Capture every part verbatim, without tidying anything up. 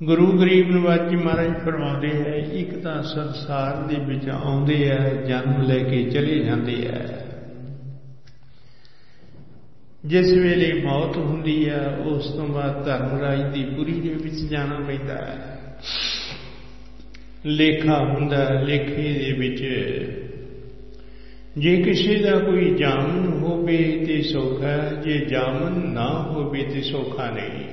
गुरु गरीब नवाजी महाराज फरमाते हैं, एक तो संसार दे विच आउंदे है, जन्म लैके चले जाते है, जिस वेले मौत हुंदी है उस तो बाद धर्मराज की पुरी दे विच जाना पैंदा है। लेखा हुंदा, लेखे दे विच जे किसी का कोई जामन होवे ते सौखा, जे जामन ना होवे ते सौखा नहीं।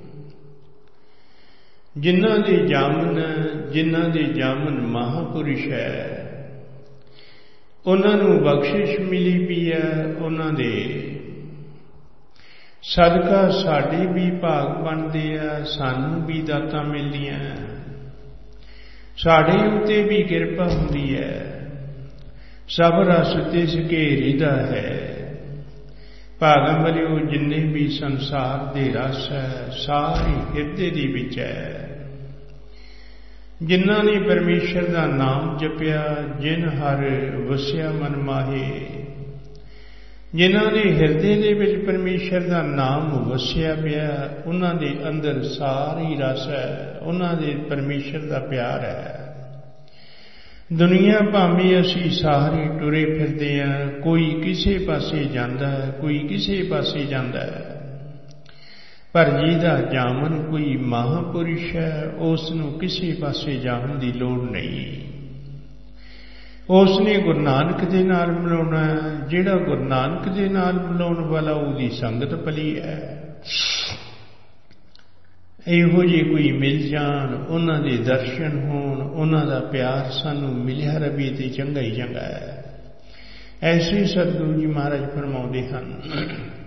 जिन्हां दे जामन जिन्हां दे जामन महापुरुष है, उन्हां नूं बख्शिश मिली पई है, उन्हां दे सदका साडे भी भाग बनते हैं, सानू भी दातां मिलदियां, साडे उत्ते भी किरपा हुंदी है। सब रस तिस घेरीदा है, भागम वलियो जिन्ने भी संसार दे रस है सारे हिरदे दे विच है। जिन्हां ने परमेश्वर दा नाम जपिया, जिन हर वसिया मन माहे, जिन्हां दे हिरदे दे विच परमेश्वर दा नाम वसिया पिया, उन्हां दे अंदर सारी रस है, उन्हां दे परमेश्वर दा प्यार है। दुनिया भावें असी सारे टुरे फिरदे हैं, कोई किसी पासे जांदा है, कोई किसी पासे जांदा है, पर जिहदा जामन कोई महापुरुष है उसनूं किसी पासे जाण दी लोड़ नहीं। उसने गुरु नानक दे नाल मिलाउणा है, जिहड़ा गुरु नानक दे नाल मिलाउण वाला उहदी संगत भली है। इहो जे कोई मिल जाण, उन्हां दे दर्शन होण, उन्हां दा प्यार सानू मिलिया रवे ते चंगा ही चंगा है। ऐसे सतगुरु जी महाराज फरमाउंदे हन।